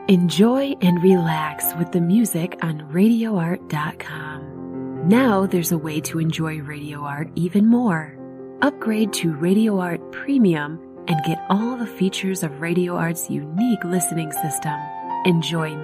Enjoy and relax with the music on RadioArt.com. Now there's a way to enjoy Radio Art even more. Upgrade to Radio Art Premium and get all the features of Radio Art's unique listening system. Enjoy